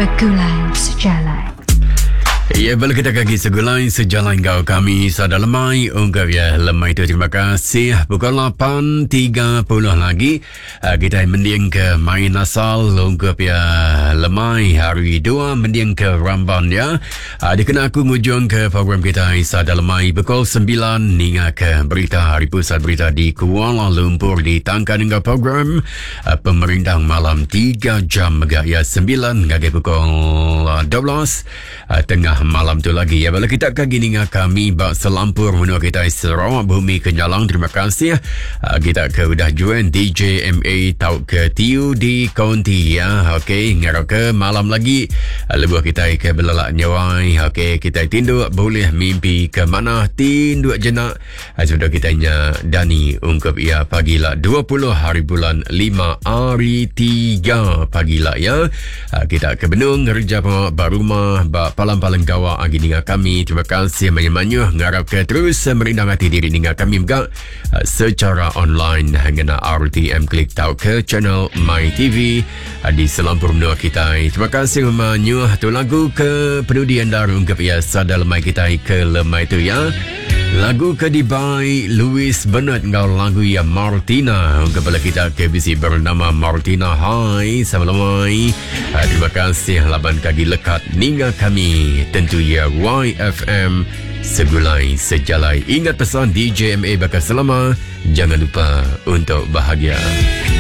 Bergulai sejalan. Ya, balik kita kaki segulai sejalan kau kami sada lemai ungkap ya lemai itu terima kasih pukul 8.30 lagi kita mending ke main asal ungkap ya lemai hari 2 mending ke Ramban ya dikena aku ngujung ke program kita sada lemai pukul 9 hingga ke berita hari pusat berita di Kuala Lumpur ditangkan hingga program pemerintah malam 3 jam megah ya 9 hingga pukul 12 tengah malam tu lagi ya. Bila kita kagi dengan kami bak selampur menua kita Sarawak Bumi Kenyalang. Terima kasih kita ke udah join DJ MA tau ke tiu di Konti ya. Okey, ngarap ke malam lagi lebuh kita ke belalak nyawai. Okey, kita tinduk boleh mimpi ke mana tinduk jenak. Sudah kita nya Dani ungkap ya pagilah 20 hari bulan 5 hari 3 pagilah ya. Kita ke Benung kerja barumah bak palang-palang kawa agi dengan kami. Terima kasih banyak-banyak ngarap ke terus merindang hati diri dengan kami juga secara online hanya RTM klik tahu ke channel My TV di selampur menua kita. Terima kasih banyak tu lagu ke penudi anda ungkap ya sada lemai kita ke lemai tu ya. Lagu ke dibai Louis Bennett ngau lagu ya Martina kepala kita KBC bernama Martina. Hai salamai. Terima kasih laban kaki lekat ninga kami tentu ya YFM segulai sejalai. Ingat pesan DJ MA bakal selama, jangan lupa untuk bahagia.